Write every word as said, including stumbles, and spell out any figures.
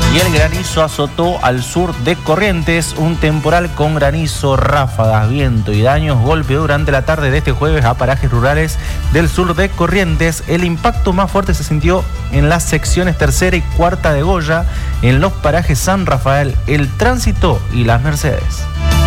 Y el granizo azotó al sur de Corrientes. Un temporal con granizo, ráfagas, viento y daños golpeó durante la tarde de este jueves a parajes rurales del sur de Corrientes. El impacto más fuerte se sintió en las secciones tercera y cuarta de Goya, en los parajes San Rafael, El Tránsito y Las Mercedes.